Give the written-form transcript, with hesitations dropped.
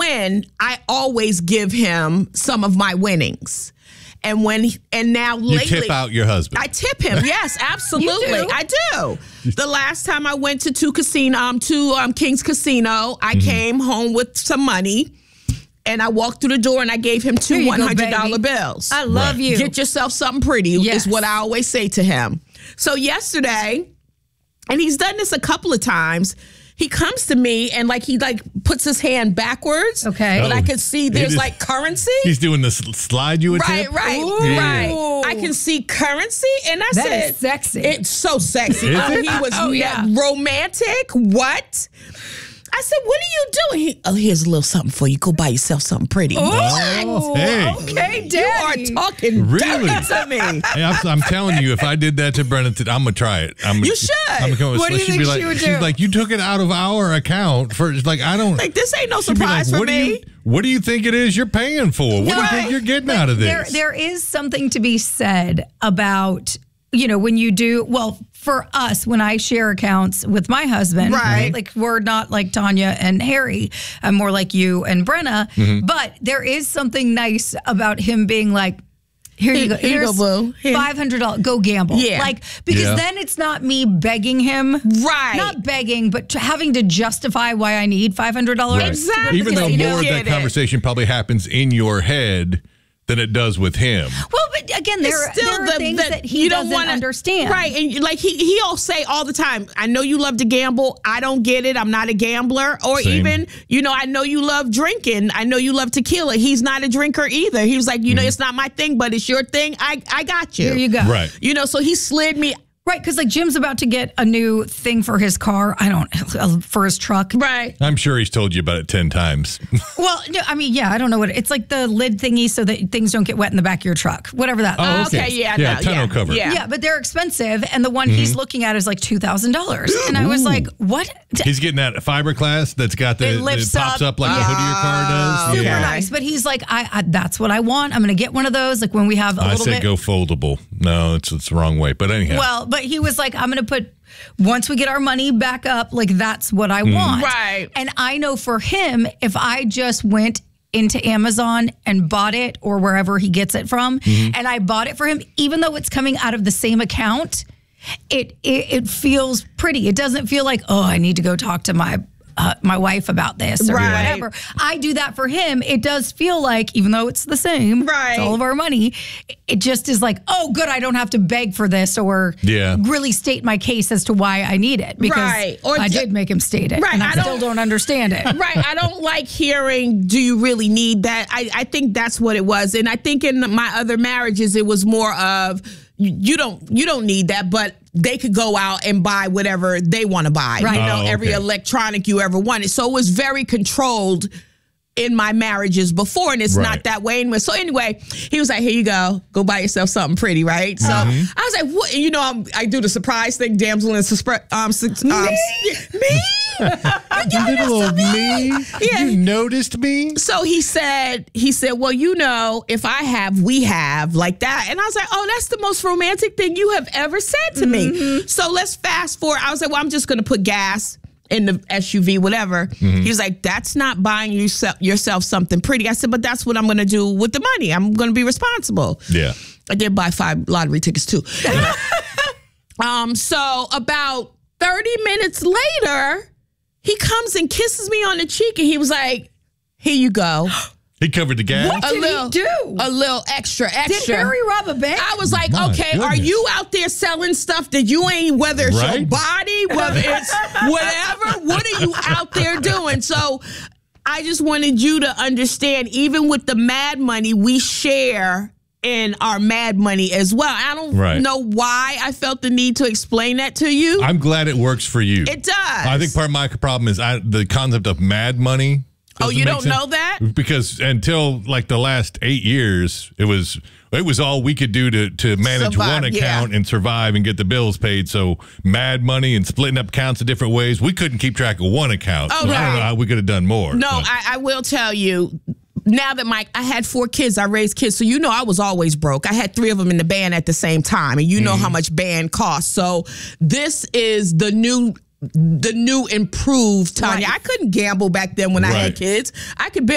win, I always give him some of my winnings. And now lately, you tip out your husband. I tip him. Yes, absolutely. I do. The last time I went to King's Casino, I came home with some money. And I walked through the door and I gave him two $100 bills. I love you. Get yourself something pretty is what I always say to him. So yesterday, and he's done this a couple of times, he comes to me and he puts his hand backwards. Okay. But I could see there's currency. He's doing the slide you a tip. Right. I can see currency. And I said, that is sexy. It's so sexy. Is it? He was romantic. What? I said, what are you doing? Here's a little something for you. Go buy yourself something pretty. Oh, hey. Okay, Daddy. You are talking dirty to me. Hey, I'm telling you, if I did that to Brennan, I'm going to try it. You should. What do you think she would do? She's like, you took it out of our account. I don't. This ain't no surprise for me. What do you think it is you're paying for? What do you think you're getting out of this? There is something to be said about, when you do, for us, when I share accounts with my husband, right? We're not like Tanya and Harry. I'm more like you and Brenna. Mm-hmm. But there is something nice about him being like, here you go. Here's $500. Go gamble. Yeah. Because then it's not me begging him. Right. Not begging, but having to justify why I need $500. Right. Exactly. Even though more of that conversation probably happens in your head than it does with him. Well, but again, there are things that he doesn't understand. Right. And he'll say all the time, I know you love to gamble. I don't get it. I'm not a gambler. Or Same. even, I know you love drinking. I know you love tequila. He's not a drinker either. He was like, it's not my thing, but it's your thing. I got you. Here you go. Right. So he slid me. Right, because Jim's about to get a new thing for his car. For his truck. Right. I'm sure he's told you about it 10 times. Well, no, I don't know what it's like, the lid thingy so that things don't get wet in the back of your truck. Whatever that. Oh, okay. Tonneau cover. Yeah, but they're expensive, and the one he's looking at is like $2,000. And I was like, what? He's getting that fiberglass that's got it pops up like the hood of your car does. Super nice. But he's like, I that's what I want. I'm going to get one of those. Like when we have a little bit. I said go foldable. No, it's the wrong way. But anyhow. Well, but he was like, I'm going to put, once we get our money back up, that's what I want. Right. And I know for him, if I just went into Amazon and bought it or wherever he gets it from, and I bought it for him, even though it's coming out of the same account, it feels pretty. It doesn't feel like, I need to go talk to my wife about this or whatever. I do that for him. It does feel like, even though it's the same, it's all of our money, it just is like, oh, good, I don't have to beg for this or really state my case as to why I need it. Because I did make him state it, and I still don't understand it. Right. I don't like hearing, do you really need that? I think that's what it was. And I think in my other marriages, it was more of, you don't need that, but they could go out and buy whatever they want to buy. Right. Every electronic you ever wanted. So it was very controlled in my marriages before, and it's not that way anymore. So anyway, he was like, here you go buy yourself something pretty, right? So I was like, what? I do the surprise thing, damsel in me? You little me? Yeah. You noticed me? So he said, well, if I have, we have, like that. And I was like, oh, that's the most romantic thing you have ever said to me. So let's fast forward. I was like, well, I'm just going to put gas in the SUV, whatever. He was like, that's not buying yourself something pretty. I said, but that's what I'm going to do with the money. I'm going to be responsible. Yeah. I did buy 5 lottery tickets too. So about 30 minutes later, he comes and kisses me on the cheek, and he was like, here you go. He covered the gas? What did he do? A little extra. Did Harry rob a bank? I was like, okay, are you out there selling stuff that you ain't, whether it's your body, whether it's whatever, what are you out there doing? So I just wanted you to understand, even with the Mad Money, we share in our Mad Money as well. I don't know why I felt the need to explain that to you. I'm glad it works for you. It does. I think part of my problem is the concept of Mad Money. Oh, you don't know that? Because until like the last 8 years, it was all we could do to manage one account and survive and get the bills paid. So Mad Money and splitting up accounts in different ways, we couldn't keep track of one account. Oh, so I don't know how we could have done more. No, I will tell you, now that I had 4 kids, I raised kids, so I was always broke. I had 3 of them in the band at the same time, and you know how much band costs. So this is the new improved Tanya. I couldn't gamble back then when I had kids. I could